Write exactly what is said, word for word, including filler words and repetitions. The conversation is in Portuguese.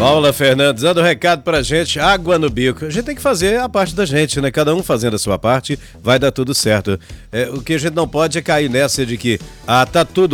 Paula Fernandes, dando um recado pra gente, água no bico. A gente tem que fazer a parte da gente, né? Cada um fazendo a sua parte, vai dar tudo certo. É, o que a gente não pode é cair nessa de que, ah, tá tudo